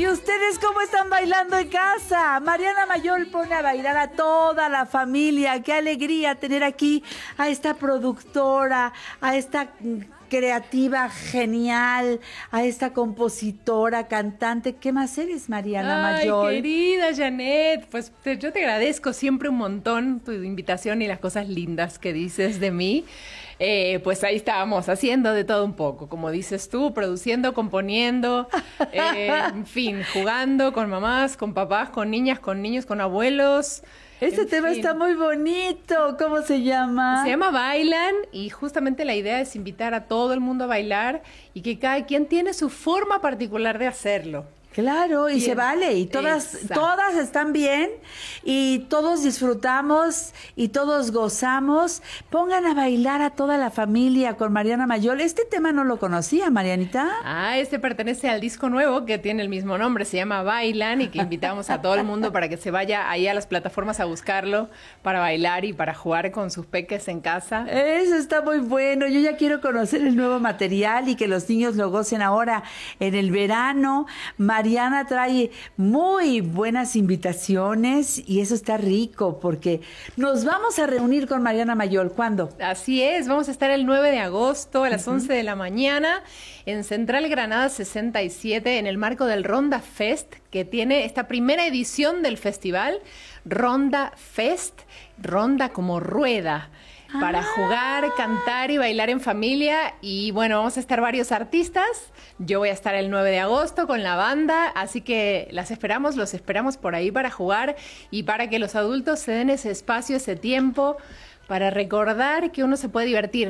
¿Y ustedes cómo están bailando en casa? Mariana Mayol pone a bailar a toda la familia. Qué alegría tener aquí a esta productora, a esta creativa genial, a esta compositora, cantante. ¿Qué más eres, Mariana Mayol? Ay, querida Janet, pues yo te agradezco siempre un montón tu invitación y las cosas lindas que dices de mí. Pues ahí estábamos haciendo de todo un poco, como dices tú, produciendo, componiendo, en fin, jugando con mamás, con papás, con niñas, con niños, con abuelos. Este tema está muy bonito. ¿Cómo se llama? Se llama Bailan y justamente la idea es invitar a todo el mundo a bailar y que cada quien tiene su forma particular de hacerlo. Claro, y Bien. se vale, y todas están bien, y todos disfrutamos, y todos gozamos. Pongan a bailar a toda la familia con Mariana Mayol. Este tema no lo conocía, Marianita. Este pertenece al disco nuevo que tiene el mismo nombre, se llama Bailan, y que invitamos a todo el mundo para que se vaya ahí a las plataformas a buscarlo, para bailar y para jugar con sus peques en casa. Eso está muy bueno. Yo ya quiero conocer el nuevo material y que los niños lo gocen ahora en el verano. Mariana trae muy buenas invitaciones y eso está rico porque nos vamos a reunir con Mariana Mayol. ¿Cuándo? Así es, vamos a estar el 9 de agosto a las 11 de la mañana en Central Granada 67 en el marco del Ronda Fest, que tiene esta primera edición del festival, Ronda Fest, ronda como rueda. Para jugar, cantar y bailar en familia. Y bueno, vamos a estar varios artistas. Yo voy a estar el 9 de agosto con la banda, así que los esperamos por ahí para jugar y para que los adultos se den ese espacio, ese tiempo para recordar que uno se puede divertir.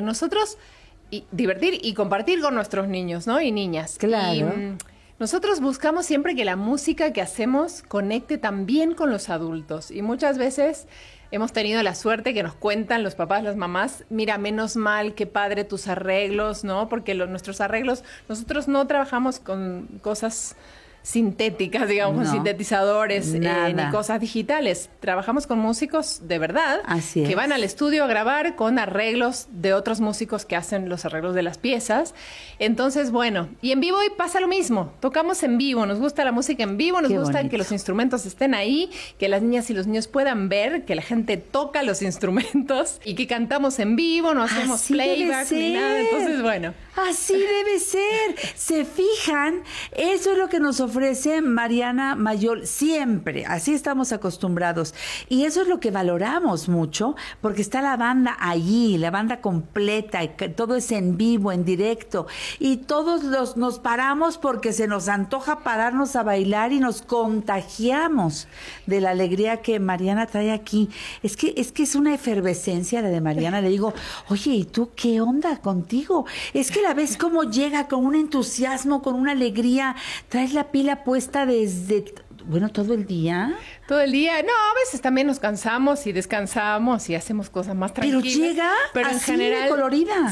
Divertir y compartir con nuestros niños, ¿no? Y niñas. Claro. Y, nosotros buscamos siempre que la música que hacemos conecte también con los adultos. Y muchas veces hemos tenido la suerte que nos cuentan los papás, las mamás, mira, menos mal, qué padre tus arreglos, ¿no? Porque nuestros arreglos, nosotros no trabajamos con cosas sintéticas, digamos, No, con sintetizadores nada. ni cosas digitales. Trabajamos con músicos de verdad Así que es. van al estudio a grabar con arreglos de otros músicos que hacen los arreglos de las piezas. Entonces, bueno, y en vivo hoy pasa lo mismo. Tocamos en vivo, nos gusta la música en vivo, nos Qué gusta bonito. que los instrumentos estén ahí, que las niñas y los niños puedan ver que la gente toca los instrumentos y que cantamos en vivo, no hacemos Así debe playback ni nada. ser. Entonces, bueno. Así debe ser. ¿Se fijan? Eso es lo que nos ofrece Mariana Mayol siempre. Así estamos acostumbrados. Y eso es lo que valoramos mucho, porque está la banda allí, la banda completa, y todo es en vivo, en directo. Y todos nos paramos porque se nos antoja pararnos a bailar y nos contagiamos de la alegría que Mariana trae aquí. Es que es una efervescencia la de Mariana. Le digo, oye, ¿y tú qué onda contigo? Es que la ves cómo llega con un entusiasmo, con una alegría. Traes la pila puesta desde, bueno, todo el día. Todo el día, no, a veces también nos cansamos y descansamos y hacemos cosas más Pero tranquilas. llega pero en así general, de colorida.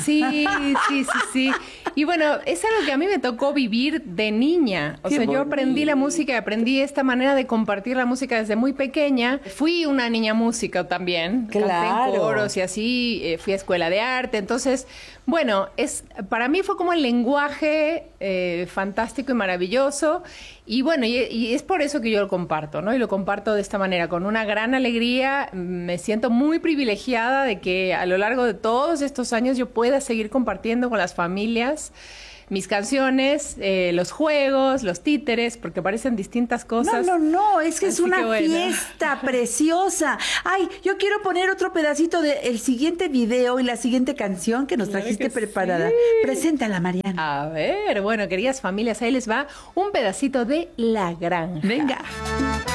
Sí. Y bueno, es algo que a mí me tocó vivir de niña. O Qué sea, yo aprendí la bonito. música, aprendí esta manera de compartir la música desde muy pequeña. Fui una niña música también. Claro. Canté en coros y así, fui a escuela de arte. Entonces, bueno, para mí fue como el lenguaje fantástico y maravilloso. Y bueno, y es por eso que yo lo comparto, ¿no? Y lo comparto de esta manera, con una gran alegría. Me siento muy privilegiada de que a lo largo de todos estos años yo pueda seguir compartiendo con las familias mis canciones, los juegos, los títeres, porque parecen distintas cosas. No, es que es Así una que bueno. fiesta preciosa. Ay, yo quiero poner otro pedacito del siguiente video y la siguiente canción que nos Claro trajiste que preparada. sí. Preséntala, Mariana. A ver, bueno, queridas familias, ahí les va un pedacito de La Granja. Venga.